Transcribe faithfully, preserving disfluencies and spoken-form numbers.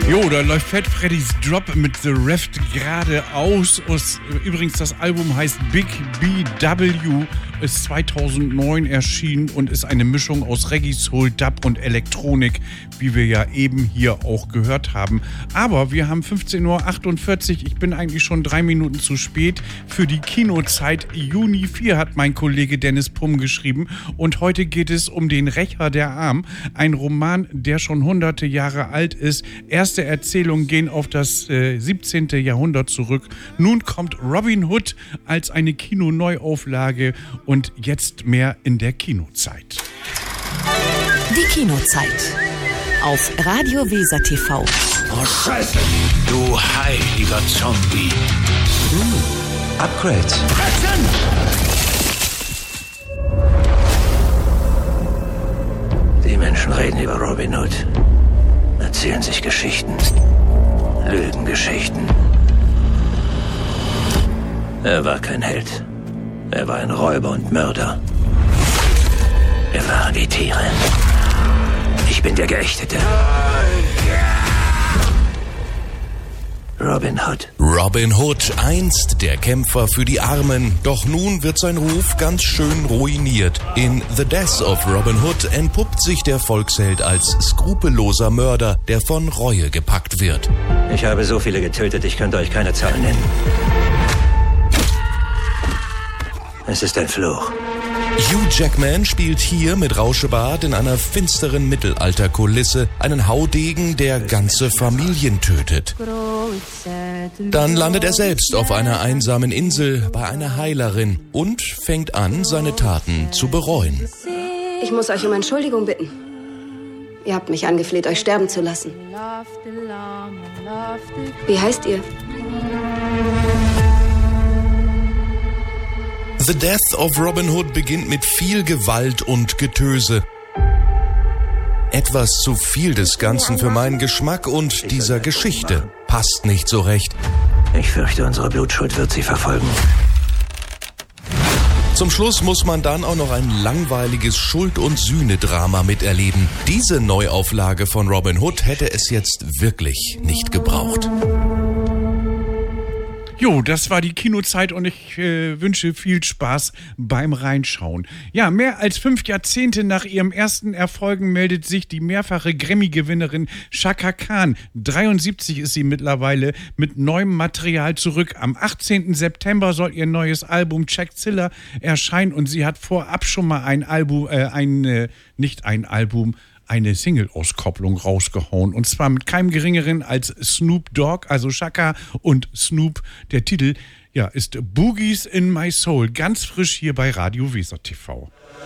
Jo, da läuft Fat Freddy's Drop mit The Reft gerade aus. Übrigens, das Album heißt Big B W, ist zweitausendneun erschienen und ist eine Mischung aus Reggae, Soul, Dub und Elektronik, wie wir ja eben hier auch gehört haben. Aber wir haben fünfzehn Uhr achtundvierzig, ich bin eigentlich schon drei Minuten zu spät für die Kinozeit. Juni vier hat mein Kollege Dennis Pumm geschrieben und heute geht es um den Rächer der Arm, ein Roman, der schon hunderte Jahre alt ist. Erste Erzählungen gehen auf das äh, siebzehnten Jahrhundert zurück. Nun kommt Robin Hood als eine Kinoneuauflage und jetzt mehr in der Kinozeit. Die Kinozeit auf Radio Weser T V. Oh Scheiße! Du heiliger Zombie! Hm, Upgrades. Action! Die Menschen reden über Robin Hood. Erzählen sich Geschichten. Lügengeschichten. Er war kein Held. Er war ein Räuber und Mörder. Wir waren die Tiere. Ich bin der Geächtete. Robin Hood. Robin Hood, einst der Kämpfer für die Armen, doch nun wird sein Ruf ganz schön ruiniert. In The Death of Robin Hood entpuppt sich der Volksheld als skrupelloser Mörder, der von Reue gepackt wird. Ich habe so viele getötet, ich könnte euch keine Zahl nennen. Es ist ein Fluch. Hugh Jackman spielt hier mit Rauschebart in einer finsteren Mittelalterkulisse einen Haudegen, der ganze Familien tötet. Dann landet er selbst auf einer einsamen Insel bei einer Heilerin und fängt an, seine Taten zu bereuen. Ich muss euch um Entschuldigung bitten. Ihr habt mich angefleht, euch sterben zu lassen. Wie heißt ihr? The Death of Robin Hood beginnt mit viel Gewalt und Getöse. Etwas zu viel des Ganzen für meinen Geschmack und dieser Geschichte passt nicht so recht. Ich fürchte, unsere Blutschuld wird sie verfolgen. Zum Schluss muss man dann auch noch ein langweiliges Schuld- und Sühne-Drama miterleben. Diese Neuauflage von Robin Hood hätte es jetzt wirklich nicht gebraucht. Jo, das war die Kinozeit und ich äh, wünsche viel Spaß beim Reinschauen. Ja, mehr als fünf Jahrzehnte nach ihrem ersten Erfolgen meldet sich die mehrfache Grammy-Gewinnerin Chaka Khan, dreiundsiebzig ist sie mittlerweile, mit neuem Material zurück. Am achtzehnten September soll ihr neues Album Checkzilla erscheinen und sie hat vorab schon mal ein Album, äh, ein, äh, nicht ein Album, eine Single-Auskopplung rausgehauen. Und zwar mit keinem Geringeren als Snoop Dogg, also Chaka und Snoop. Der Titel ja, ist Boogies in My Soul. Ganz frisch hier bei Radio Weser T V.